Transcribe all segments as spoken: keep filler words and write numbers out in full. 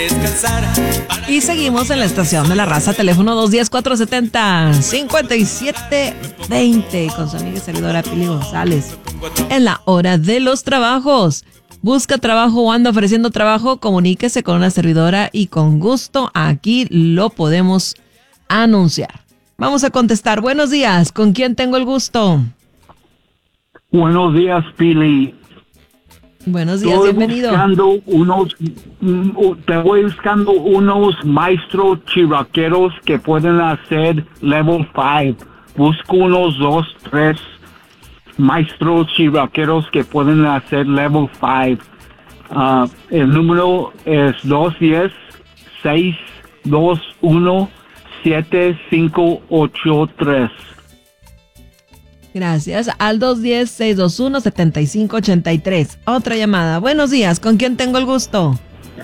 Y seguimos en la estación de la raza, teléfono dos uno cero, cuatro siete cero, cinco siete dos cero, con su amiga y servidora Pili González. En la hora de los trabajos. Busca trabajo o anda ofreciendo trabajo, comuníquese con una servidora y con gusto aquí lo podemos anunciar. Vamos a contestar. Buenos días, ¿con quién tengo el gusto? Buenos días, Pili. Buenos días, Estoy bienvenido. Buscando unos, te voy buscando unos maestros chirraqueros que pueden hacer level cinco. Busco unos dos, tres maestros chirraqueros que pueden hacer level cinco. Uh, el número es dos uno cero, seis dos uno, siete cinco ocho tres. Gracias. Al dos uno cero, seis dos uno, siete cinco ocho tres. Otra llamada. Buenos días. ¿Con quién tengo el gusto?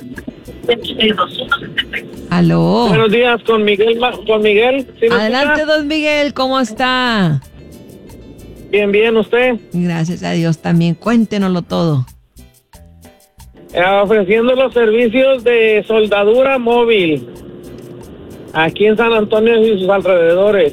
Aló. Buenos días, con Miguel. Con Miguel. ¿Sí me Adelante, escucha? don Miguel. ¿Cómo está? Bien, bien, ¿usted? Gracias a Dios también. Cuéntenoslo todo. Eh, ofreciendo los servicios de soldadura móvil aquí en San Antonio y sus alrededores.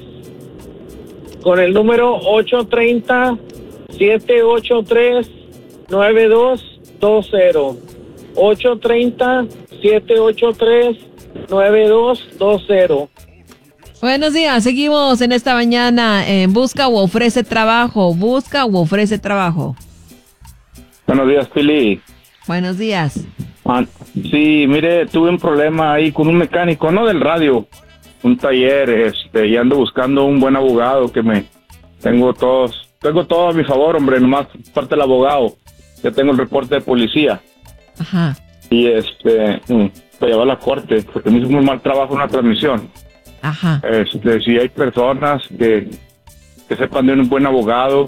Con el número ocho tres cero, siete ocho tres, nueve dos dos cero. ocho tres cero, siete ocho tres, nueve dos dos cero. Buenos días. Seguimos en esta mañana en Busca o Ofrece Trabajo. Busca o Ofrece Trabajo. Buenos días, Pili. Buenos días. Ah, sí, mire, tuve un problema ahí con un mecánico, no del radio, un taller, este, y ando buscando un buen abogado que me, tengo todos, tengo todo a mi favor, hombre, nomás parte del abogado, ya tengo el reporte de policía. Ajá. Y este, para llevar a la corte, porque me hizo muy mal trabajo una transmisión. Ajá. Este, si hay personas que, que sepan de un buen abogado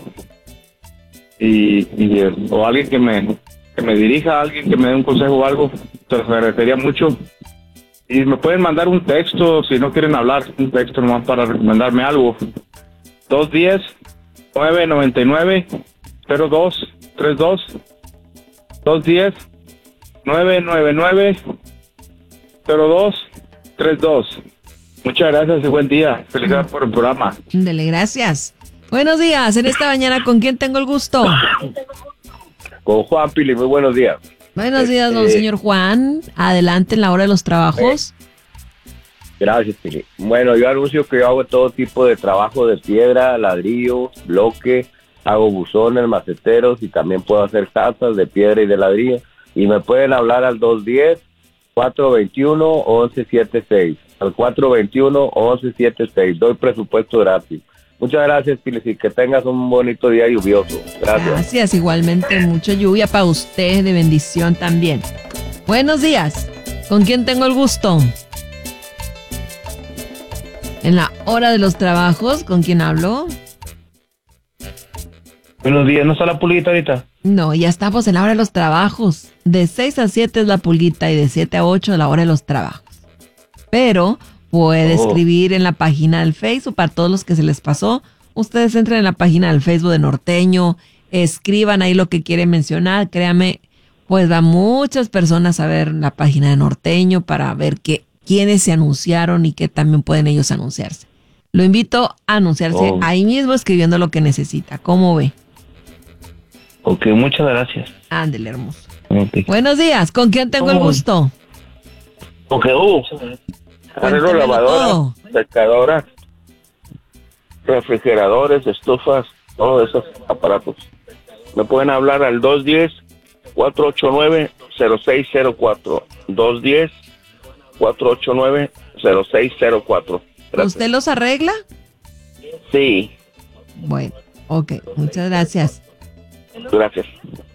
y, y eh, o alguien que me, que me dirija, alguien que me dé un consejo o algo, te lo agradecería mucho. Y me pueden mandar un texto si no quieren hablar, un texto nomás para recomendarme algo. dos uno cero, nueve nueve nueve, cero dos tres dos. dos uno cero, nueve nueve nueve, cero dos tres dos. Muchas gracias y buen día. Felicidades por el programa. Dele, gracias. Buenos días. En esta mañana, ¿con quién tengo el gusto? Con Juan Pili, muy buenos días. Buenos días, don Eh, señor Juan. Adelante en la hora de los trabajos. Gracias, Pili. Bueno, yo anuncio que yo hago todo tipo de trabajo de piedra, ladrillo, bloque, hago buzones, maceteros y también puedo hacer casas de piedra y de ladrillo. Y me pueden hablar al dos uno cero, cuatro dos uno, once setenta y seis. Al cuatro dos uno, once setenta y seis. Doy presupuesto gratis. Muchas gracias, Pili, y que tengas un bonito día lluvioso. Gracias. Gracias, igualmente. Mucha lluvia para usted, de bendición también. Buenos días. ¿Con quién tengo el gusto? En la hora de los trabajos, ¿con quién hablo? Buenos días, ¿no está la pulguita ahorita? No, ya estamos en la hora de los trabajos. De seis a siete es la pulguita y de siete a ocho la hora de los trabajos. Pero puede Oh. escribir en la página del Facebook para todos los que se les pasó. Ustedes entren en la página del Facebook de Norteño, escriban ahí lo que quieren mencionar. Créame, pues va muchas personas a ver la página de Norteño para ver qué, quiénes se anunciaron y qué también pueden ellos anunciarse. Lo invito a anunciarse Oh. ahí mismo escribiendo lo que necesita. ¿Cómo ve? Ok, muchas gracias. Ándele, hermoso. Okay. Buenos días, ¿con quién tengo el Oh. gusto? Ok, uh, arreglo Cuéntemelo lavadoras, todo. secadoras, refrigeradores, estufas, todos esos aparatos. Me pueden hablar al dos uno cero, cuatro ocho nueve, cero seis cero cuatro. dos uno cero, cuatro ocho nueve, cero seis cero cuatro. Gracias. ¿Usted los arregla? Sí, Bueno, ok, muchas gracias. gracias.